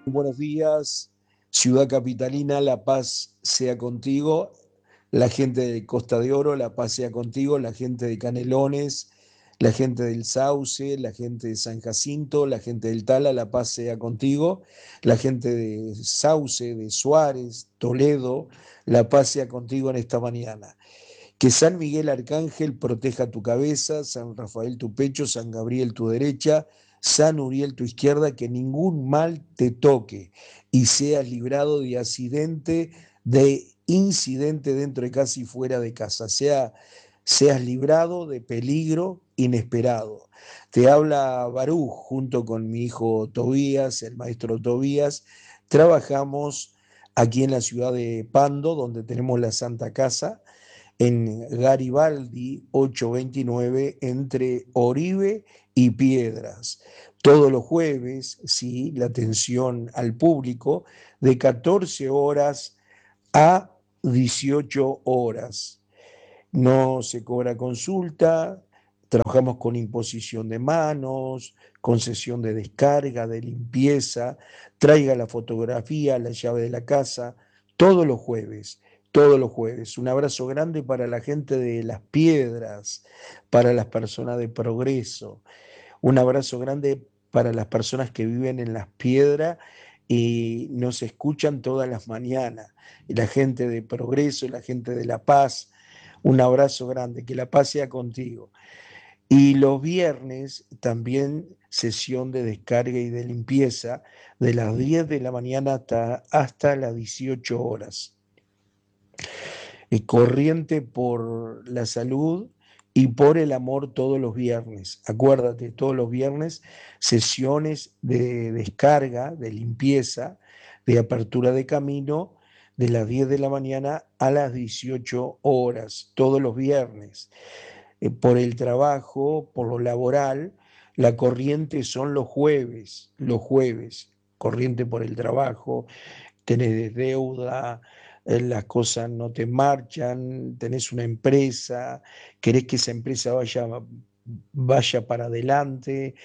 Buenos días, ciudad capitalina, la paz sea contigo, la gente de Costa de Oro, la paz sea contigo, la gente de Canelones, la gente del Sauce, la gente de San Jacinto, la gente del Tala, la paz sea contigo, la gente de Sauce, de Suárez, Toledo, la paz sea contigo en esta mañana. Que San Miguel Arcángel proteja tu cabeza, San Rafael tu pecho, San Gabriel tu derecha, San Uriel tu izquierda, que ningún mal te toque y seas librado de accidente, de incidente dentro de casa y fuera de casa, seas librado de peligro inesperado. Te habla Barú junto con mi hijo Tobías, el maestro Tobías. Trabajamos aquí en la ciudad de Pando, donde tenemos la Santa Casa en Garibaldi 829 entre Oribe y Piedras. Todos los jueves, sí, la atención al público de 14 horas a 18 horas. No se cobra consulta, trabajamos con imposición de manos, concesión de descarga, de limpieza, traiga la fotografía, la llave de la casa, todos los jueves, todos los jueves. Un abrazo grande para la gente de Las Piedras, para las personas de Progreso, un abrazo grande para las personas que viven en Las Piedras y nos escuchan todas las mañanas, y la gente de Progreso, la gente de La Paz, un abrazo grande, que la paz sea contigo. Y los viernes también sesión de descarga y de limpieza de las 10 de la mañana hasta las 18 horas. Corriente por la salud y por el amor todos los viernes. Acuérdate, todos los viernes sesiones de descarga, de limpieza, de apertura de camino de las 10 de la mañana a las 18 horas, todos los viernes. Por el trabajo, por lo laboral, la corriente son los jueves, corriente por el trabajo, tenés deuda, las cosas no te marchan, tenés una empresa, querés que esa empresa vaya para adelante,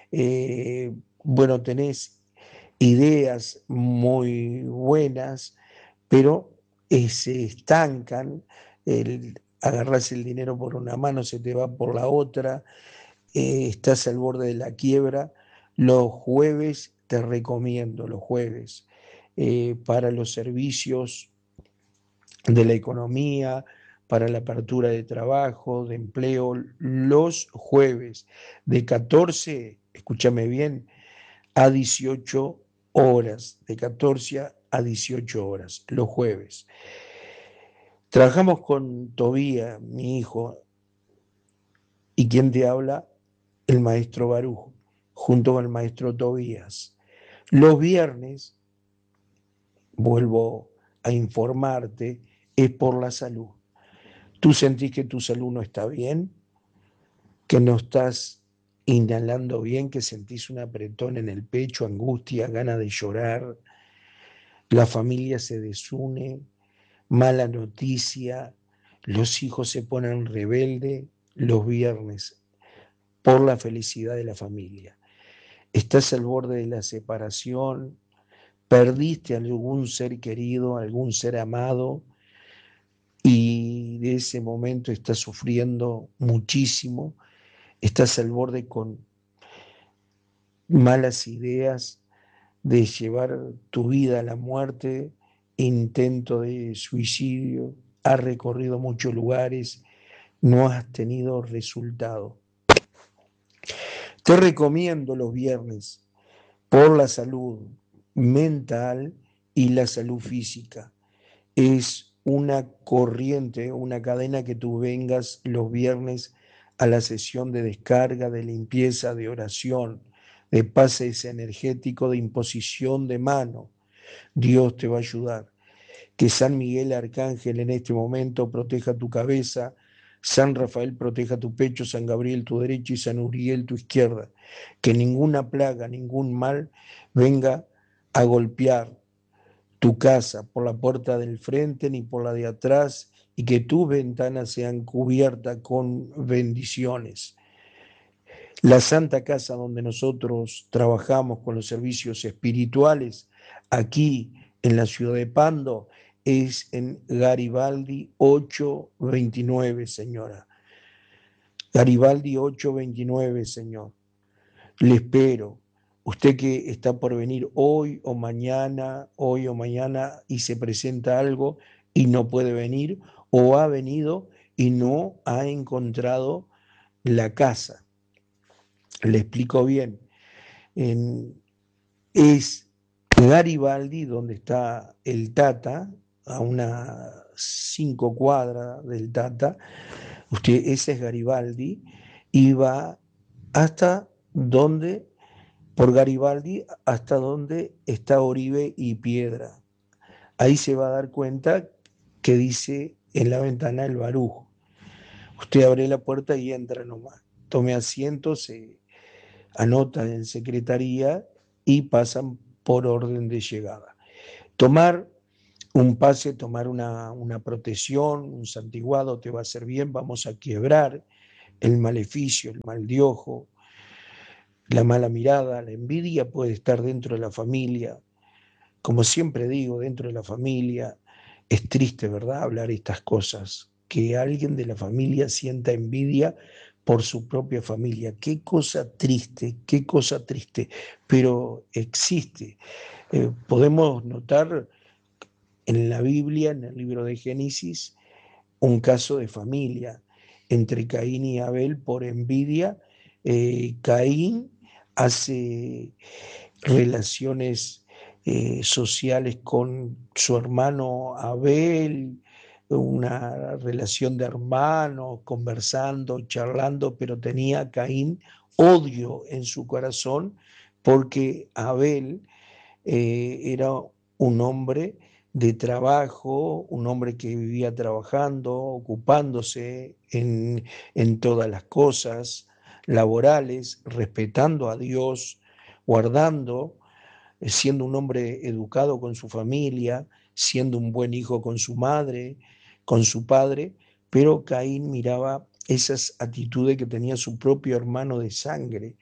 bueno, tenés ideas muy buenas, pero se estancan, agarrás el dinero por una mano, se te va por la otra, estás al borde de la quiebra. Los jueves te recomiendo, los jueves, para los servicios de la economía, para la apertura de trabajo, de empleo, los jueves de 14, escúchame bien, a 18 horas, de 14 a 18 horas, los jueves. Trabajamos con Tobía, mi hijo, y quien te habla, el maestro Baruj, junto con el maestro Tobías. Los viernes, vuelvo a informarte, es por la salud. ¿Tú sentís que tu salud no está bien? ¿Que no estás inhalando bien? ¿Que sentís un apretón en el pecho, angustia, ganas de llorar? La familia se desune, mala noticia, los hijos se ponen rebeldes los viernes por la felicidad de la familia. Estás al borde de la separación, perdiste a algún ser querido, algún ser amado, y de ese momento estás sufriendo muchísimo, estás al borde con malas ideas de llevar tu vida a la muerte, intento de suicidio, has recorrido muchos lugares, no has tenido resultado. Te recomiendo los viernes por la salud mental y la salud física. Es una corriente, una cadena que tú vengas los viernes a la sesión de descarga, de limpieza, de oración, de pases energético, de imposición de mano. Dios te va a ayudar. Que San Miguel Arcángel en este momento proteja tu cabeza, San Rafael proteja tu pecho, San Gabriel tu derecha y San Uriel tu izquierda. Que ninguna plaga, ningún mal venga a golpear tu casa por la puerta del frente ni por la de atrás, y que tus ventanas sean cubiertas con bendiciones. La Santa Casa donde nosotros trabajamos con los servicios espirituales, aquí en la ciudad de Pando, es en Garibaldi 829, señora. Garibaldi 829, señor. Le espero. Usted que está por venir hoy o mañana y se presenta algo y no puede venir, o ha venido y no ha encontrado la casa. Le explico bien. En, es Garibaldi, donde está el Tata, a unas 5 cuadras del Tata. Ese es Garibaldi, y va hasta donde, por Garibaldi, hasta donde está Oribe y Piedra. Ahí se va a dar cuenta que dice en la ventana el Baruj. Usted abre la puerta y entra nomás. Tome asiento, se anota en secretaría y pasan por orden de llegada. Tomar un pase, tomar una protección, un santiguado te va a hacer bien, vamos a quebrar el maleficio, el mal de ojo, la mala mirada, la envidia puede estar dentro de la familia. Como siempre digo, dentro de la familia es triste, ¿verdad?, hablar estas cosas, que alguien de la familia sienta envidia por su propia familia. Qué cosa triste, pero existe. Podemos notar en la Biblia, en el libro de Génesis, un caso de familia entre Caín y Abel por envidia. Caín hace relaciones sociales con su hermano Abel, una relación de hermanos, conversando, charlando, pero tenía Caín odio en su corazón porque Abel era un hombre de trabajo, un hombre que vivía trabajando, ocupándose en todas las cosas laborales, respetando a Dios, guardando, siendo un hombre educado con su familia, siendo un buen hijo con su madre, con su padre, pero Caín miraba esas actitudes que tenía su propio hermano de sangre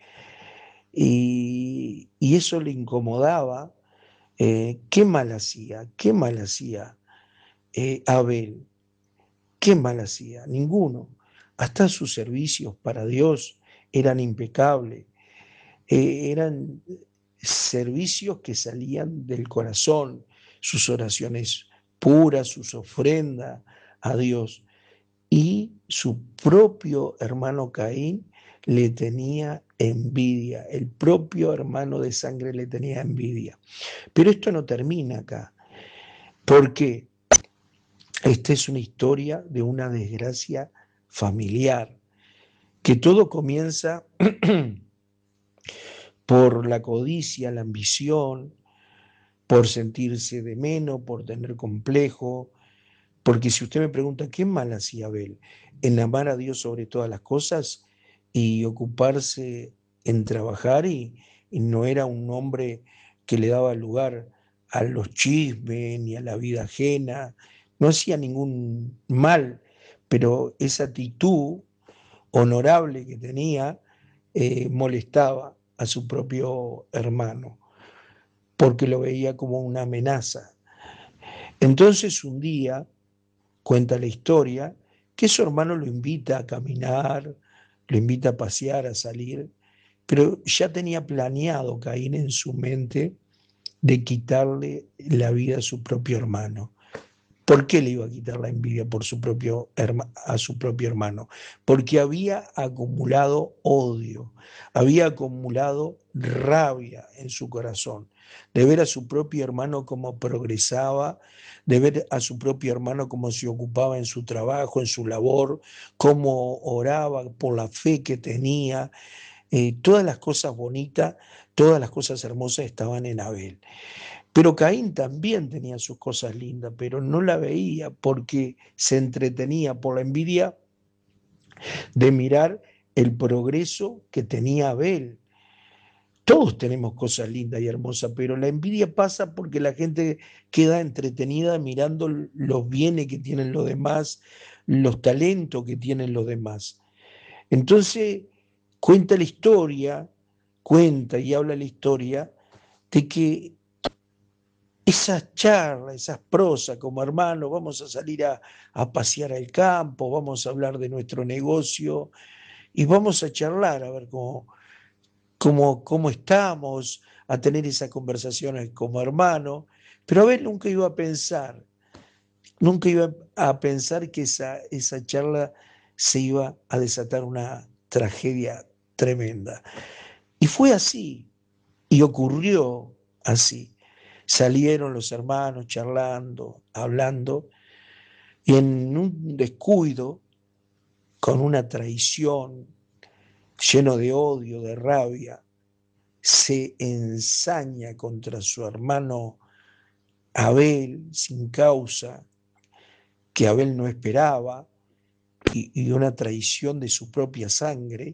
y eso le incomodaba. ¿Qué mal hacía? ¿Qué mal hacía Abel? ¿Qué mal hacía? Ninguno. Hasta sus servicios para Dios eran impecables. Eran servicios que salían del corazón, sus oraciones puras, sus ofrendas a Dios. Y su propio hermano Caín le tenía envidia, el propio hermano de sangre le tenía envidia. Pero esto no termina acá, porque esta es una historia de una desgracia familiar, que todo comienza por la codicia, la ambición, por sentirse de menos, por tener complejo, porque si usted me pregunta, ¿qué mal hacía Abel? En amar a Dios sobre todas las cosas y ocuparse en trabajar y no era un hombre que le daba lugar a los chismes ni a la vida ajena, no hacía ningún mal, pero esa actitud honorable que tenía molestaba a su propio hermano, porque lo veía como una amenaza. Entonces un día, cuenta la historia, que su hermano lo invita a caminar, lo invita a pasear, a salir, pero ya tenía planeado Caín en su mente de quitarle la vida a su propio hermano. ¿Por qué le iba a quitar la envidia por a su propio hermano? Porque había acumulado odio, había acumulado rabia en su corazón, de ver a su propio hermano cómo progresaba, de ver a su propio hermano cómo se ocupaba en su trabajo, en su labor, cómo oraba por la fe que tenía. Todas las cosas bonitas, todas las cosas hermosas estaban en Abel. Pero Caín también tenía sus cosas lindas, pero no la veía porque se entretenía por la envidia de mirar el progreso que tenía Abel. Todos tenemos cosas lindas y hermosas, pero la envidia pasa porque la gente queda entretenida mirando los bienes que tienen los demás, los talentos que tienen los demás. Entonces, cuenta la historia, cuenta y habla la historia de que esas charlas, esas prosas como hermanos, vamos a salir a pasear al campo, vamos a hablar de nuestro negocio y vamos a charlar a ver cómo estamos, a tener esas conversaciones como hermanos. Pero Abel nunca iba a pensar que esa charla se iba a desatar una tragedia tremenda. Y fue así, y ocurrió así. Salieron los hermanos charlando, hablando, y en un descuido, con una traición, lleno de odio, de rabia, se ensaña contra su hermano Abel sin causa, que Abel no esperaba, y una traición de su propia sangre,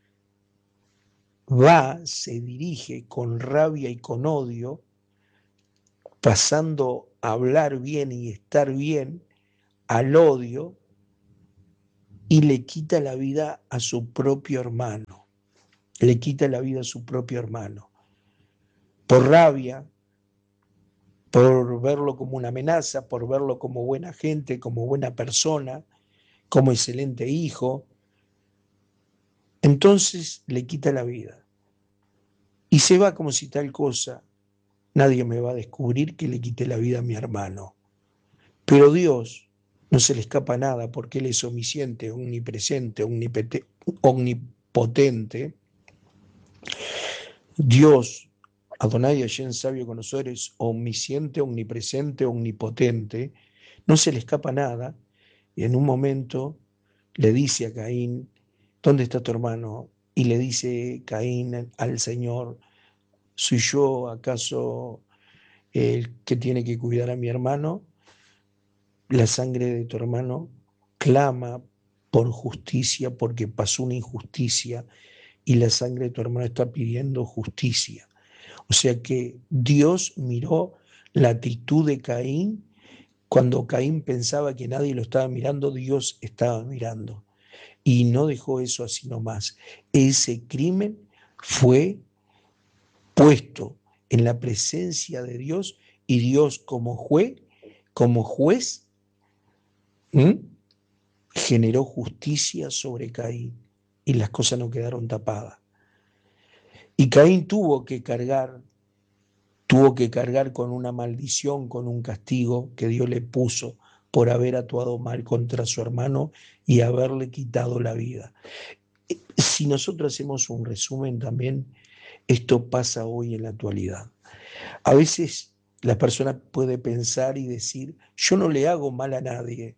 se dirige con rabia y con odio, pasando a hablar bien y estar bien al odio, y le quita la vida a su propio hermano. Le quita la vida a su propio hermano. Por rabia, por verlo como una amenaza, por verlo como buena gente, como buena persona, como excelente hijo. Entonces le quita la vida. Y se va como si tal cosa, nadie me va a descubrir que le quité la vida a mi hermano. Pero Dios no se le escapa nada porque Él es omnisciente, omnipresente, omnipotente. Dios, Adonai Hashem, sabio conocedor, es omnisciente, omnipresente, omnipotente. No se le escapa nada. Y en un momento le dice a Caín, ¿dónde está tu hermano? Y le dice Caín al Señor, ¿soy yo acaso el que tiene que cuidar a mi hermano? La sangre de tu hermano clama por justicia porque pasó una injusticia y la sangre de tu hermano está pidiendo justicia. O sea que Dios miró la actitud de Caín. Cuando Caín pensaba que nadie lo estaba mirando, Dios estaba mirando. Y no dejó eso así nomás. Ese crimen fue puesto en la presencia de Dios y Dios como juez, ¿m? generó justicia sobre Caín y las cosas no quedaron tapadas. Y Caín tuvo que cargar con una maldición, con un castigo que Dios le puso por haber actuado mal contra su hermano y haberle quitado la vida. Si nosotros hacemos un resumen también, esto pasa hoy en la actualidad. A veces la persona puede pensar y decir, yo no le hago mal a nadie,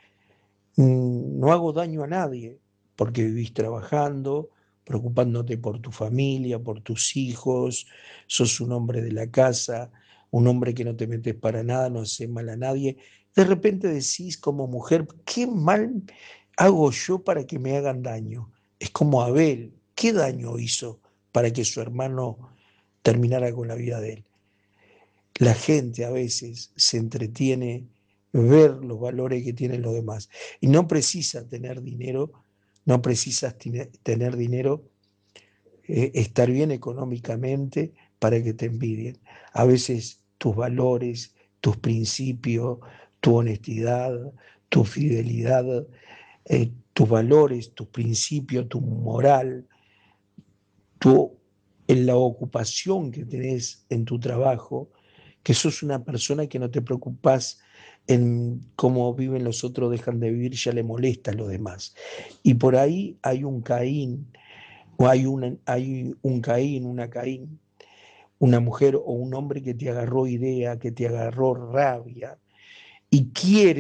no hago daño a nadie, porque vivís trabajando, preocupándote por tu familia, por tus hijos, sos un hombre de la casa, un hombre que no te metes para nada, no hace mal a nadie. De repente decís como mujer, ¿qué mal hago yo para que me hagan daño? Es como Abel, ¿qué daño hizo para que su hermano terminara con la vida de él? La gente a veces se entretiene ver los valores que tienen los demás. Y no precisa tener dinero, no precisas tener dinero, estar bien económicamente para que te envidien. A veces tus valores, tus principios, tu honestidad, tu fidelidad, tus valores, tus principios, tu moral, tú en la ocupación que tenés en tu trabajo, que sos una persona que no te preocupás en cómo viven los otros, dejan de vivir, ya le molesta a los demás. Y por ahí hay un Caín, o hay un Caín, una Caín, una mujer o un hombre que te agarró idea, que te agarró rabia y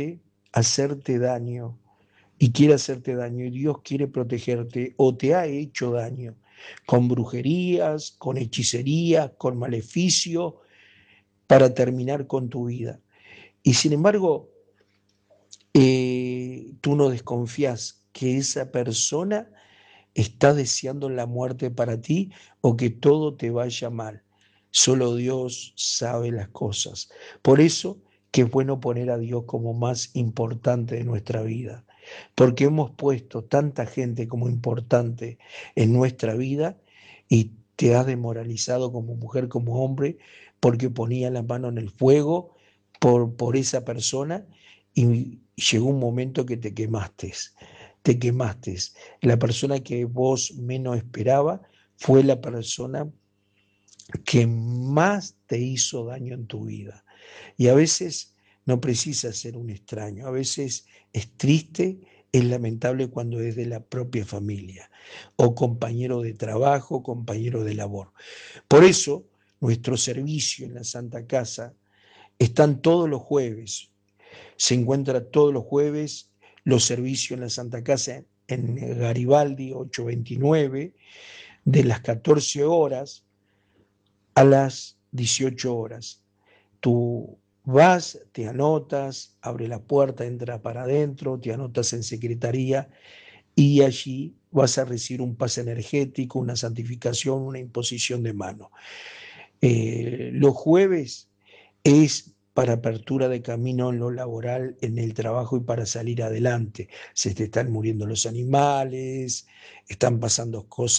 quiere hacerte daño y Dios quiere protegerte o te ha hecho daño con brujerías, con hechicerías, con maleficio para terminar con tu vida. Y sin embargo, tú no desconfías que esa persona está deseando la muerte para ti o que todo te vaya mal. Solo Dios sabe las cosas. Por eso que es bueno poner a Dios como más importante de nuestra vida. porque hemos puesto tanta gente como importante en nuestra vida y te has desmoralizado como mujer, como hombre, porque ponía la mano en el fuego por esa persona y llegó un momento que te quemaste, te quemaste. La persona que vos menos esperaba fue la persona que más te hizo daño en tu vida. Y a veces no precisa ser un extraño, a veces es triste, es lamentable cuando es de la propia familia o compañero de trabajo, compañero de labor. Por eso, nuestro servicio en la Santa Casa están todos los jueves, se encuentra todos los jueves los servicios en la Santa Casa en Garibaldi 829, de las 14 horas a las 18 horas. Tú vas, te anotas, abre la puerta, entra para adentro, te anotas en secretaría y allí vas a recibir un pase energético, una santificación, una imposición de mano. Los jueves es para apertura de camino en lo laboral, en el trabajo y para salir adelante. Se te están muriendo los animales, están pasando cosas